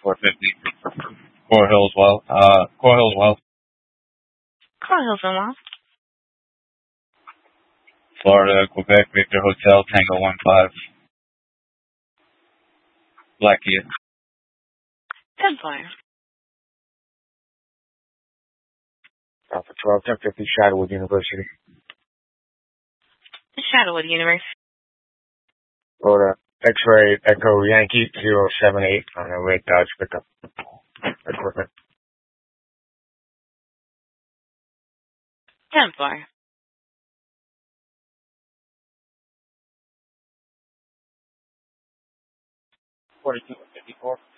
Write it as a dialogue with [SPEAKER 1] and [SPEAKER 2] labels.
[SPEAKER 1] 450. Core Hills Well. Core Hills Well.
[SPEAKER 2] Core Hills and Well.
[SPEAKER 1] Florida, Quebec, Victor Hotel, Tango 15. Black Kia.
[SPEAKER 2] 10-4.
[SPEAKER 3] Alpha 12, 1050, Shadowwood University.
[SPEAKER 2] Shadowwood University.
[SPEAKER 3] Florida, X-Ray Echo Yankee 078 on a red Dodge pickup equipment.
[SPEAKER 2] 10-4.
[SPEAKER 1] $42.54.